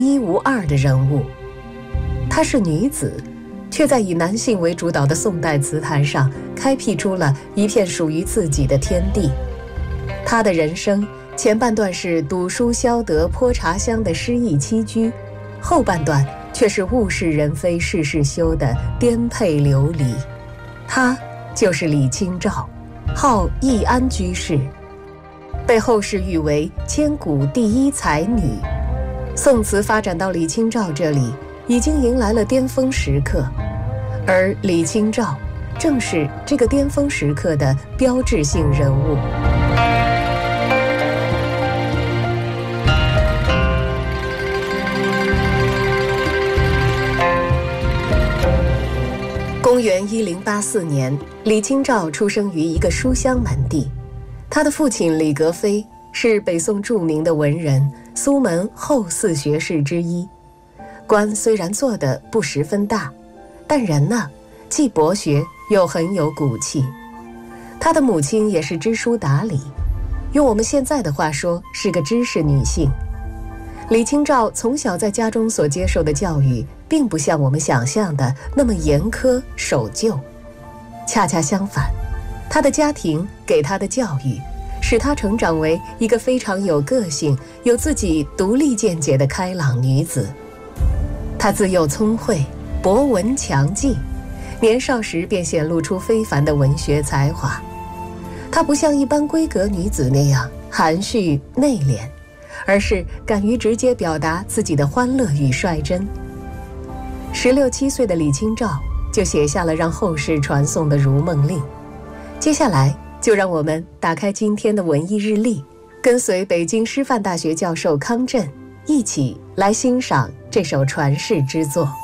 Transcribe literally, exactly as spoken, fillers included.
一无二的人物。她是女子，却在以男性为主导的宋代词坛上开辟出了一片属于自己的天地。她的人生前半段是读书消得泼茶香的诗意栖居，后半段却是物是人非事事休的颠沛流离。她就是李清照，号易安居士，被后世誉为千古第一才女。宋词发展到李清照这里，已经迎来了巅峰时刻，而李清照正是这个巅峰时刻的标志性人物。公元一零八四年，李清照出生于一个书香门第。他的父亲李格非是北宋著名的文人，苏门后四学士之一。官虽然做得不十分大，但人呢，既博学又很有骨气。他的母亲也是知书达理，用我们现在的话说，是个知识女性。李清照从小在家中所接受的教育，并不像我们想象的那么严苛守旧，恰恰相反，她的家庭给她的教育，使她成长为一个非常有个性、有自己独立见解的开朗女子。她自幼聪慧，博闻强记，年少时便显露出非凡的文学才华。她不像一般闺阁女子那样含蓄内敛，而是敢于直接表达自己的欢乐与率真。十六七岁的李清照就写下了让后世传颂的《如梦令》。接下来就让我们打开今天的文艺日历，跟随北京师范大学教授康震一起来欣赏这首传世之作。